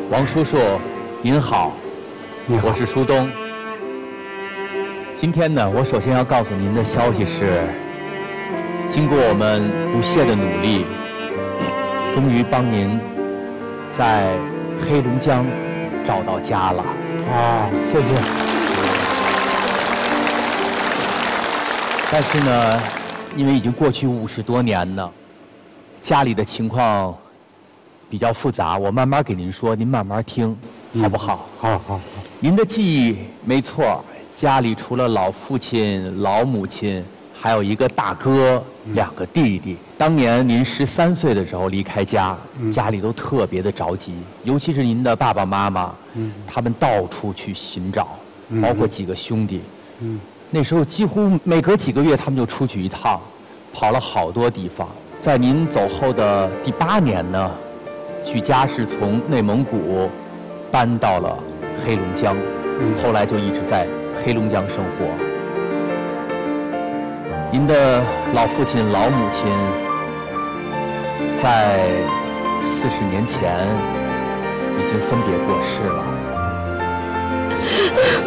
王叔叔，您好，我是舒东。今天呢，我首先要告诉您的消息是，经过我们不懈的努力，终于帮您在黑龙江找到家了。 啊，谢谢。 但是呢，因为已经过去50多年了，家里的情况比较复杂，我慢慢给您说，您慢慢听，好不好？ 好。 您的记忆没错，家里除了老父亲、老母亲，还有一个大哥、2个弟弟。当年您13岁的时候离开家，家里都特别的着急，尤其是您的爸爸妈妈，他们到处去寻找，包括几个兄弟。那时候几乎每隔几个月他们就出去一趟，跑了好多地方。在您走后的第8年呢，举家是从内蒙古搬到了黑龙江，后来就一直在黑龙江生活。您的老父亲、老母亲在40年前已经分别过世了。